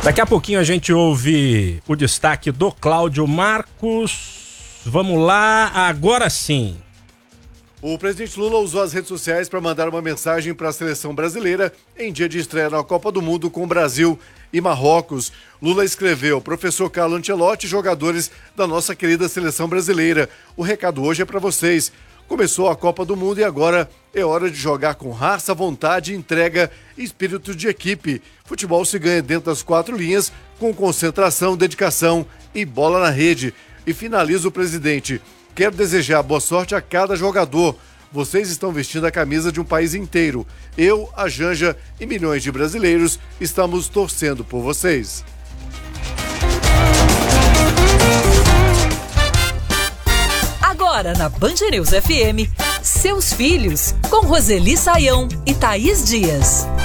Daqui a pouquinho a gente ouve o destaque do Cláudio Marcos. Vamos lá, agora sim. O presidente Lula usou as redes sociais para mandar uma mensagem para a seleção brasileira em dia de estreia na Copa do Mundo com Brasil e Marrocos. Lula escreveu: professor Carlo Ancelotti, jogadores da nossa querida seleção brasileira, o recado hoje é para vocês. Começou a Copa do Mundo e agora é hora de jogar com raça, vontade, entrega e espírito de equipe. Futebol se ganha dentro das 4 linhas, com concentração, dedicação e bola na rede. E finaliza o presidente: quero desejar boa sorte a cada jogador. Vocês estão vestindo a camisa de um país inteiro. Eu, a Janja e milhões de brasileiros estamos torcendo por vocês. Agora na Band News FM, Seus Filhos, com Roseli Saião e Thaís Dias.